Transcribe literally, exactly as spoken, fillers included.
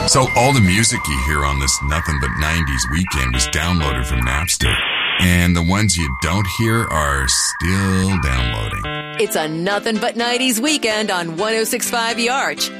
So all the music you hear on this Nothing But nineties weekend was downloaded from Napster. And the ones you don't hear are still downloading. It's a Nothing But nineties weekend on one oh six point five The Arch.